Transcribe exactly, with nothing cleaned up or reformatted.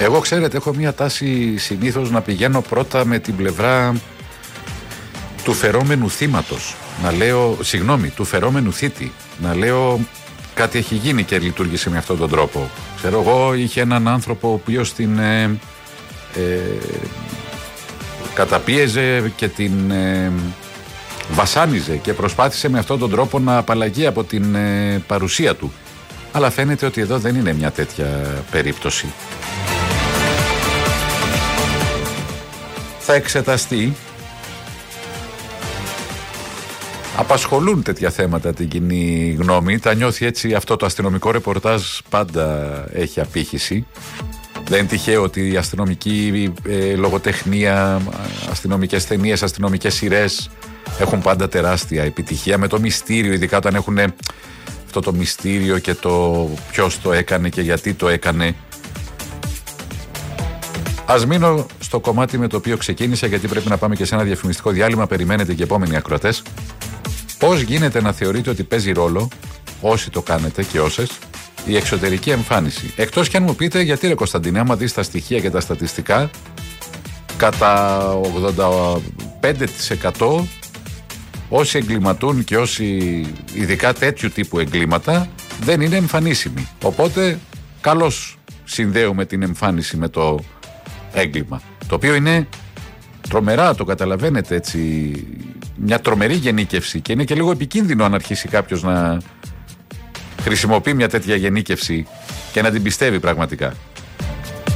Εγώ, ξέρετε, έχω μια τάση συνήθως να πηγαίνω πρώτα με την πλευρά του φερόμενου θύματος. Να λέω, συγγνώμη, του φερόμενου θήτη. Να λέω κάτι έχει γίνει και λειτουργήσε με αυτόν τον τρόπο. Ξέρω εγώ, είχε έναν άνθρωπο ο οποίος την ε, ε, καταπίεζε και την ε, βασάνιζε και προσπάθησε με αυτόν τον τρόπο να απαλλαγεί από την ε, παρουσία του. Αλλά φαίνεται ότι εδώ δεν είναι μια τέτοια περίπτωση. Θα εξεταστεί. Απασχολούν τέτοια θέματα την κοινή γνώμη. Τα νιώθει έτσι αυτό το αστυνομικό ρεπορτάζ, πάντα έχει απήχηση. Δεν είναι τυχαίο ότι η αστυνομική ε, λογοτεχνία, αστυνομικές ταινίες, αστυνομικές σειρές έχουν πάντα τεράστια επιτυχία με το μυστήριο, ειδικά όταν έχουν αυτό το μυστήριο και το ποιος το έκανε και γιατί το έκανε. Ας μείνω στο κομμάτι με το οποίο ξεκίνησα, γιατί πρέπει να πάμε και σε ένα διαφημιστικό διάλειμμα. Περιμένετε και επόμενοι ακροατές. Πώς γίνεται να θεωρείτε ότι παίζει ρόλο, όσοι το κάνετε και όσες, η εξωτερική εμφάνιση? Εκτός κι αν μου πείτε, γιατί ρε Κωνσταντίνε, άμα δεις τα στοιχεία και τα στατιστικά, κατά ογδόντα πέντε τοις εκατό όσοι εγκληματούν και όσοι ειδικά τέτοιου τύπου εγκλήματα δεν είναι εμφανίσιμοι. Οπότε καλώς συνδέουμε την εμφάνιση με το έγκλημα, το οποίο είναι τρομερά, το καταλαβαίνετε έτσι, μια τρομερή γενίκευση, και είναι και λίγο επικίνδυνο αν αρχίσει κάποιος να χρησιμοποιεί μια τέτοια γενίκευση και να την πιστεύει πραγματικά.